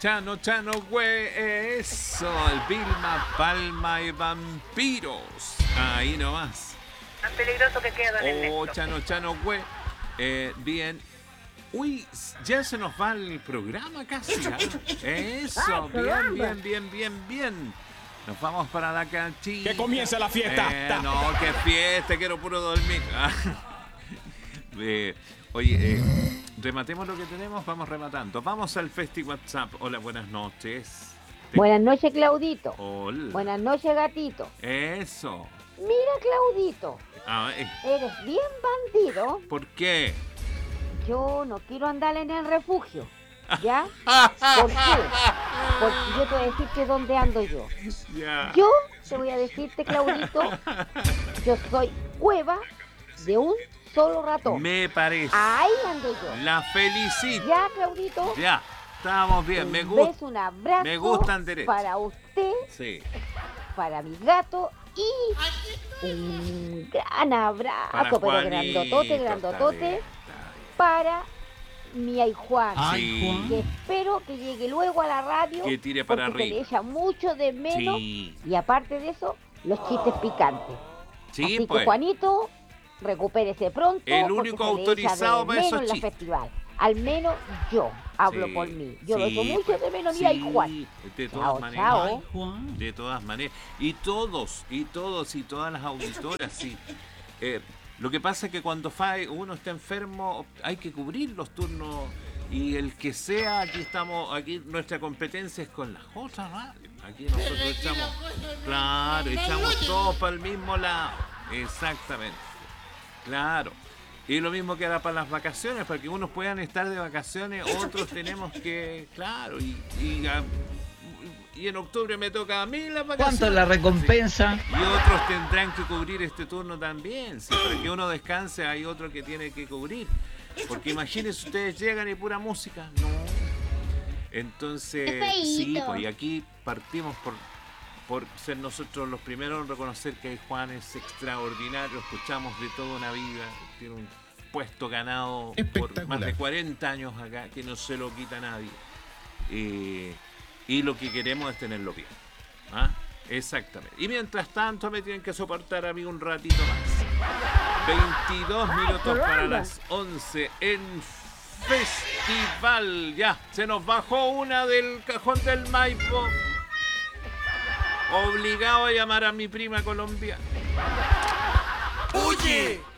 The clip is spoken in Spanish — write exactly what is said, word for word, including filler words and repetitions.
Chano, Chano, güey, eso, el Vilma Palma y Vampiros. Ahí nomás. Tan peligroso que queda en Oh, esto. Chano, Chano, güey. Eh, bien. Uy, ya se nos va el programa casi. Eso, ¿ah? eso, eso. Eso, Ah, bien, caramba. bien, bien, bien, bien. Nos vamos para la canchita. Que comience la fiesta. Eh, Ta, no, qué fiesta, quiero puro dormir. Eh, oye, eh, rematemos lo que tenemos, vamos rematando. Vamos al Festi WhatsApp. Hola, buenas noches. Buenas noches, Claudito. Hola. Buenas noches, gatito. Eso. Mira, Claudito, Ah, eh, eres bien bandido. ¿por qué? Yo no quiero andar en el refugio, ¿ya? ¿Por qué? Porque yo te voy a decirte dónde ando yo. Ya. Yo te voy a decirte, Claudito, yo soy cueva de un solo ratón. Me parece. Ahí ando yo. La felicito. ¿Ya, Claudito? Ya, estamos bien. Me Un gusta. beso, un abrazo me gustan derechos. para usted, Sí. para mi gato y un gran abrazo, Para pero Juanito, grandotote, está grandotote, bien, para mi ay Juan, Sí. que espero que llegue luego a la radio, Que tire para porque se le arriba. echa mucho de menos, Sí. y aparte de eso, los chistes picantes. Sí, Así pues. que Juanito, recupérese pronto, El porque único se le echa autorizado de para menos esos en la chistes. festival. Al menos yo hablo Sí, por mí. Yo lo sí, echo mucho pues. de menos, mi Sí, ay Juan. de todas Chao, maneras. chao. Juan. De todas maneras. Y todos, y todos, y todas las auditoras, sí. Eh, lo que pasa es que cuando fa- uno está enfermo, hay que cubrir los turnos. Y el que sea, aquí estamos, aquí nuestra competencia es con las otras radios. Aquí nosotros echamos, claro, echamos todos para el mismo lado. Exactamente. Claro. Y lo mismo que era para las vacaciones, para que unos puedan estar de vacaciones, otros tenemos que, claro, y, y, ah, y en octubre me toca a mí las vacaciones. ¿Cuánto es la recompensa? Y otros tendrán que cubrir este turno también. Si para que uno descanse hay otro que tiene que cubrir. Porque imagínense, ustedes llegan y pura música. No. Entonces, sí, pues y aquí partimos por, por ser nosotros los primeros en reconocer que Juan es extraordinario. Escuchamos de toda una vida. Tiene un puesto ganado por Espectacular. más de cuarenta años acá, que no se lo quita nadie. Eh, y lo que queremos es tenerlo bien. ¿Ah? Exactamente. Y mientras tanto me tienen que soportar a mí un ratito más. veintidós minutos para las once en Festival. Ya, se nos bajó una del cajón del Maipo. Obligado a llamar a mi prima colombiana. Oye,